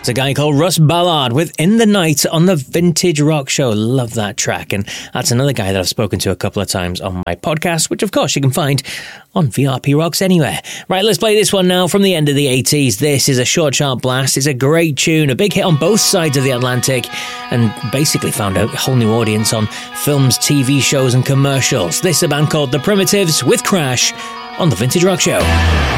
It's a guy called Russ Ballard with In the Night on the Vintage Rock Show. Love that track. And that's another guy that I've spoken to a couple of times on my podcast, which of course you can find on VRP Rocks anywhere. Right, let's play this one now from the end of the 80s. This is a short, sharp blast. It's a great tune, a big hit on both sides of the Atlantic, and basically found a whole new audience on films, TV shows and commercials. This is a band called The Primitives with Crash on the Vintage Rock Show.